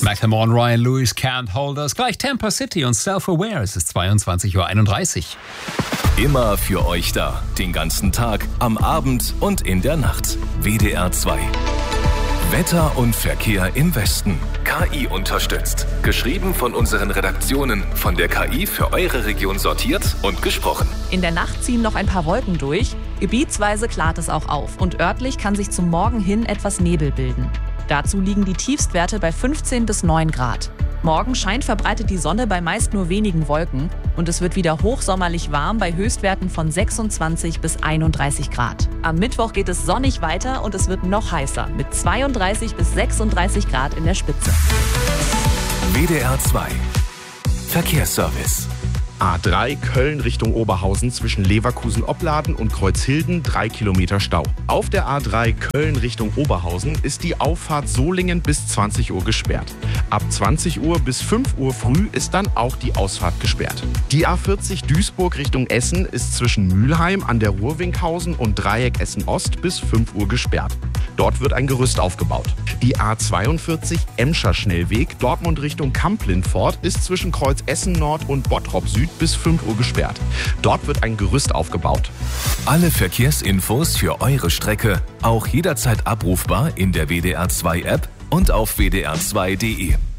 Macklemore und Ryan Lewis, Can't Hold Us. Gleich Tampa City und Self-Aware. Es ist 22:31 Uhr. Immer für euch da. Den ganzen Tag, am Abend und in der Nacht. WDR 2. Wetter und Verkehr im Westen. KI unterstützt. Geschrieben von unseren Redaktionen. Von der KI für eure Region sortiert und gesprochen. In der Nacht ziehen noch ein paar Wolken durch. Gebietsweise klart es auch auf. Und örtlich kann sich zum Morgen hin etwas Nebel bilden. Dazu liegen die Tiefstwerte bei 15 bis 9 Grad. Morgen scheint verbreitet die Sonne bei meist nur wenigen Wolken. Und es wird wieder hochsommerlich warm bei Höchstwerten von 26 bis 31 Grad. Am Mittwoch geht es sonnig weiter und es wird noch heißer mit 32 bis 36 Grad in der Spitze. WDR 2. Verkehrsservice. A3 Köln Richtung Oberhausen zwischen Leverkusen-Opladen und Kreuzhilden 3 Kilometer Stau. Auf der A3 Köln Richtung Oberhausen ist die Auffahrt Solingen bis 20 Uhr gesperrt. Ab 20 Uhr bis 5 Uhr früh ist dann auch die Ausfahrt gesperrt. Die A40 Duisburg Richtung Essen ist zwischen Mülheim an der Ruhr-Winkhausen und Dreieck Essen-Ost bis 5 Uhr gesperrt. Dort wird ein Gerüst aufgebaut. Die A42 Emscher Schnellweg Dortmund Richtung Kamp-Lindfort ist zwischen Kreuz Essen Nord und Bottrop Süd bis 5 Uhr gesperrt. Dort wird ein Gerüst aufgebaut. Alle Verkehrsinfos für eure Strecke auch jederzeit abrufbar in der WDR 2 App und auf wdr2.de.